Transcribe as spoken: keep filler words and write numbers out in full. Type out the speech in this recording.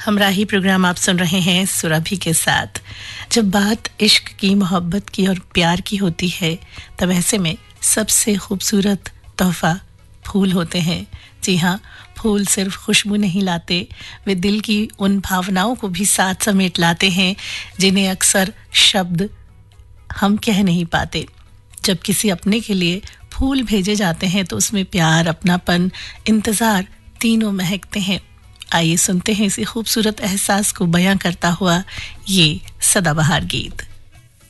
हमराही programme आप सुन रहे हैं सुरभि के साथ। जब बात इश्क की, मोहब्बत की और प्यार की होती है तब ऐसे में सबसे खूबसूरत तोहफा फूल होते हैं। जी हाँ, फूल सिर्फ खुशबू नहीं लाते, वे दिल की उन भावनाओं को भी साथ समेट लाते हैं जिन्हें अक्सर शब्द हम कह नहीं पाते। जब किसी अपने के लिए फूल भेजे जाते हैं तो उसमें प्यार, अपनापन, इंतज़ार तीनों महकते हैं। आइए सुनते हैं इसी खूबसूरत एहसास को बयां करता हुआ ये सदाबहार गीत।